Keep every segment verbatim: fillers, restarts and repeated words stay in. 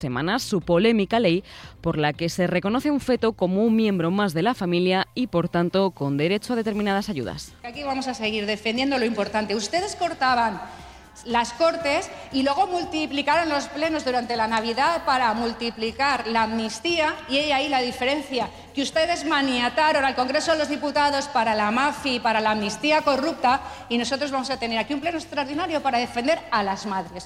semanas su polémica ley por la que se reconoce a un feto como un miembro más de la familia y, por tanto, con derecho a determinadas ayudas. Aquí vamos a seguir defendiendo lo importante. Ustedes cortaban las Cortes y luego multiplicaron los plenos durante la Navidad para multiplicar la amnistía, y hay ahí la diferencia, que ustedes maniataron al Congreso de los Diputados para la mafia y para la amnistía corrupta, y nosotros vamos a tener aquí un pleno extraordinario para defender a las madres.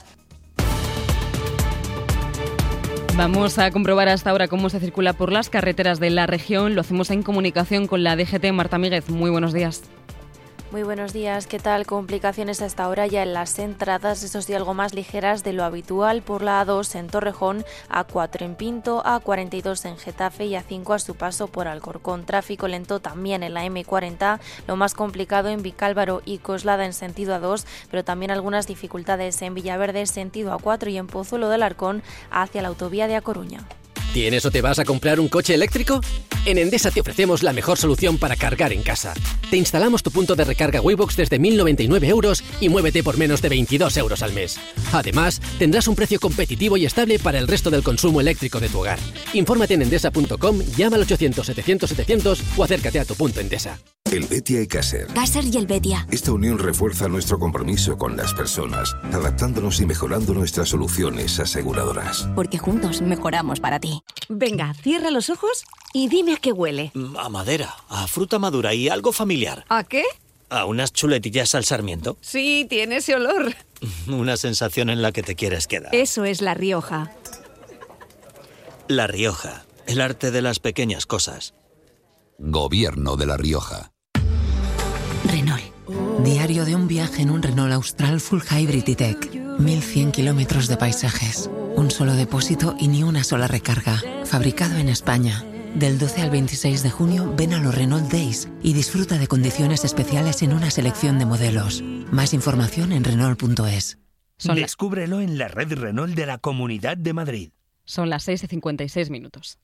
Vamos a comprobar hasta ahora cómo se circula por las carreteras de la región. Lo hacemos en comunicación con la D G T. Marta Míguez, muy buenos días. Muy buenos días, ¿qué tal? Complicaciones hasta ahora ya en las entradas, eso sí, algo más ligeras de lo habitual por la A dos en Torrejón, A cuatro en Pinto, A cuarenta y dos en Getafe y A cinco a su paso por Alcorcón. Tráfico lento también en la eme cuarenta, lo más complicado en Vicálvaro y Coslada en sentido A dos, pero también algunas dificultades en Villaverde sentido A cuatro y en Pozuelo del Arcón hacia la autovía de A Coruña. ¿Tienes o te vas a comprar un coche eléctrico? En Endesa te ofrecemos la mejor solución para cargar en casa. Te instalamos tu punto de recarga Waybox desde mil noventa y nueve euros y muévete por menos de veintidós euros al mes. Además, tendrás un precio competitivo y estable para el resto del consumo eléctrico de tu hogar. Infórmate en endesa punto com, llama al ochocientos setecientos setecientos o acércate a tu punto Endesa. Helvetia y Caser. Caser y Helvetia. Esta unión refuerza nuestro compromiso con las personas, adaptándonos y mejorando nuestras soluciones aseguradoras. Porque juntos mejoramos para ti. Venga, cierra los ojos y dime a qué huele. A madera, a fruta madura y algo familiar. ¿A qué? A unas chuletillas al sarmiento. Sí, tiene ese olor. Una sensación en la que te quieres quedar. Eso es La Rioja. La Rioja, el arte de las pequeñas cosas. Gobierno de La Rioja. Renault. Diario de un viaje en un Renault Austral Full Hybrid E-Tech. mil cien kilómetros de paisajes. Un solo depósito y ni una sola recarga. Fabricado en España. Del doce al veintiséis de junio ven a los Renault Days y disfruta de condiciones especiales en una selección de modelos. Más información en Renault punto es. Son Descúbrelo en la red Renault de la Comunidad de Madrid. Son las seis y cincuenta y seis minutos.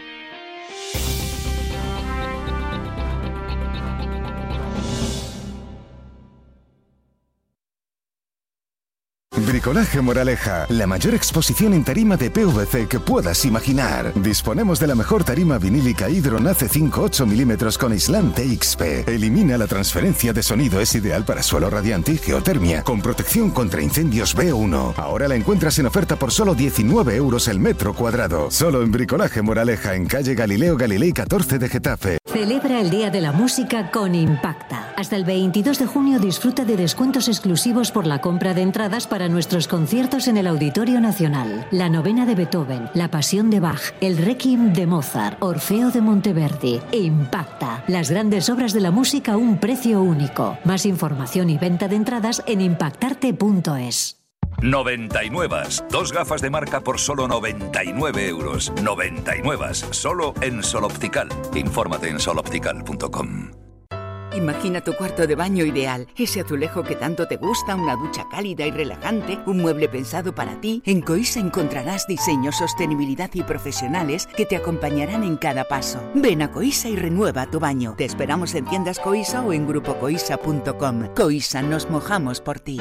Bricolaje Moraleja, la mayor exposición en tarima de P V C que puedas imaginar. Disponemos de la mejor tarima vinílica Hydron A C cinco ocho milímetros con aislante X P. Elimina la transferencia de sonido, es ideal para suelo radiante y geotermia, con protección contra incendios B uno. Ahora la encuentras en oferta por solo diecinueve euros el metro cuadrado. Solo en Bricolaje Moraleja, en calle Galileo Galilei catorce de Getafe. Celebra el Día de la Música con Impacta. Hasta el veintidós de junio disfruta de descuentos exclusivos por la compra de entradas para nuestros conciertos en el Auditorio Nacional. La novena de Beethoven, La Pasión de Bach, el Requiem de Mozart, Orfeo de Monteverdi. Impacta. Las grandes obras de la música a un precio único. Más información y venta de entradas en impactarte punto es. noventa y nueve. Dos gafas de marca por solo noventa y nueve euros. noventa y nueve. Solo en Sol Optical. Infórmate en sol optical punto com. Imagina tu cuarto de baño ideal, ese azulejo que tanto te gusta, una ducha cálida y relajante, un mueble pensado para ti. En Coisa encontrarás diseños, sostenibilidad y profesionales que te acompañarán en cada paso. Ven a Coisa y renueva tu baño. Te esperamos en tiendas Coisa o en grupo coisa punto com. Coisa, nos mojamos por ti.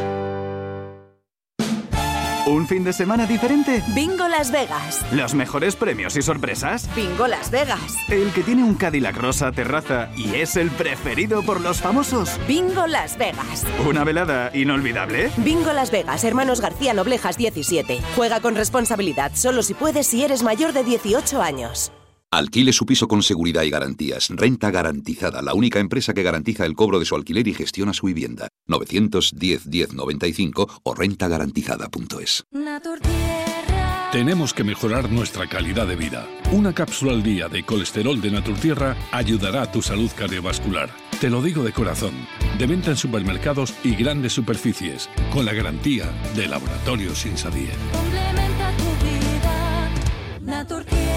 ¿Un fin de semana diferente? Bingo Las Vegas. ¿Los mejores premios y sorpresas? Bingo Las Vegas. El que tiene un Cadillac rosa terraza y es el preferido por los famosos. Bingo Las Vegas. ¿Una velada inolvidable? Bingo Las Vegas, Hermanos García Noblejas diecisiete. Juega con responsabilidad, solo si puedes si eres mayor de dieciocho años. Alquile su piso con seguridad y garantías. Renta Garantizada, la única empresa que garantiza el cobro de su alquiler y gestiona su vivienda. novecientos diez diez noventa y cinco o renta garantizada punto es. Tenemos que mejorar nuestra calidad de vida. Una cápsula al día de colesterol de Naturtierra ayudará a tu salud cardiovascular. Te lo digo de corazón. De venta en supermercados y grandes superficies, con la garantía de Laboratorios Insadier. Complementa tu vida, Naturtierra.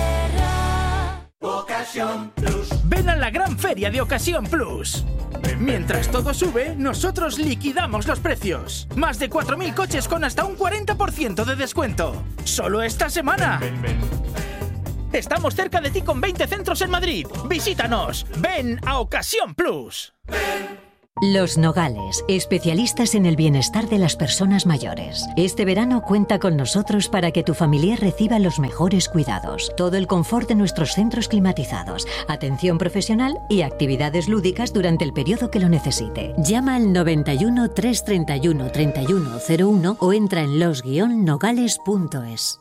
Ocasión Plus. Ven a la gran feria de Ocasión Plus. Mientras todo sube, nosotros liquidamos los precios. Más de cuatro mil coches con hasta un cuarenta por ciento de descuento. ¡Solo esta semana! Ven, ven. Estamos cerca de ti con veinte centros en Madrid. Visítanos. Ven a Ocasión Plus. Ven. Los Nogales, especialistas en el bienestar de las personas mayores. Este verano cuenta con nosotros para que tu familia reciba los mejores cuidados, todo el confort de nuestros centros climatizados, atención profesional y actividades lúdicas durante el periodo que lo necesite. Llama al noventa y uno, trescientos treinta y uno, treinta y uno cero uno o entra en los guion nogales punto es.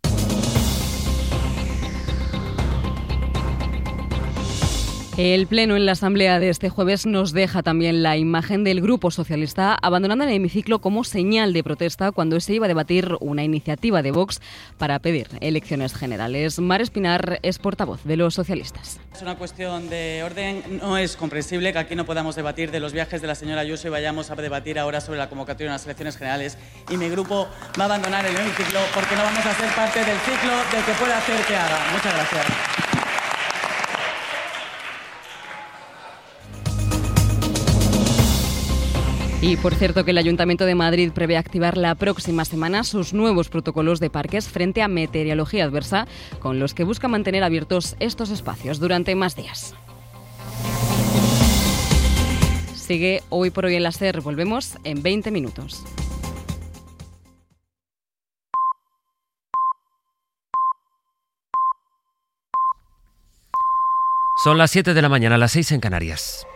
El pleno en la asamblea de este jueves nos deja también la imagen del Grupo Socialista abandonando el hemiciclo como señal de protesta cuando se iba a debatir una iniciativa de Vox para pedir elecciones generales. Mar Espinar es portavoz de los socialistas. Es una cuestión de orden. No es comprensible que aquí no podamos debatir de los viajes de la señora Ayuso y vayamos a debatir ahora sobre la convocatoria de unas elecciones generales. Y mi grupo va a abandonar el hemiciclo porque no vamos a ser parte del ciclo del que pueda hacer que haga. Muchas gracias. Y por cierto que el Ayuntamiento de Madrid prevé activar la próxima semana sus nuevos protocolos de parques frente a meteorología adversa, con los que busca mantener abiertos estos espacios durante más días. Sigue Hoy por Hoy en la SER. Volvemos en veinte minutos. Son las siete de la mañana, las seis en Canarias.